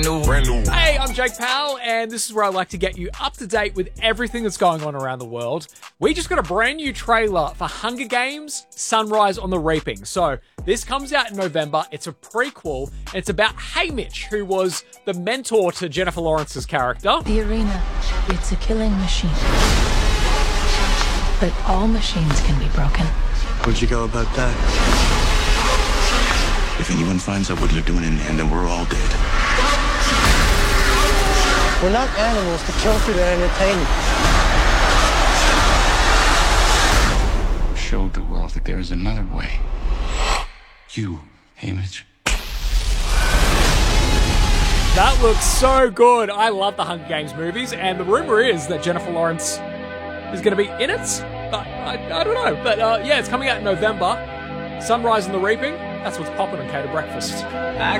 Hey, I'm Jake Powell, and this is where I like to get you up to date with everything that's going on around the world. We just got a brand new trailer for Hunger Games: Sunrise on the Reaping. So, this comes out in November. It's a prequel, and it's about Haymitch, who was the mentor to Jennifer Lawrence's character. The arena, it's a killing machine. But all machines can be broken. How'd you go about that? If anyone finds out what you're doing in there, then we're all dead. We're not animals to kill for their entertainment. Showed the world that there is another way. You, Haymitch. That looks so good. I love the Hunger Games movies, and the rumor is that Jennifer Lawrence is going to be in it. But I don't know. But yeah, it's coming out in November. Sunrise on the Reaping. That's what's popping on Cater Breakfast.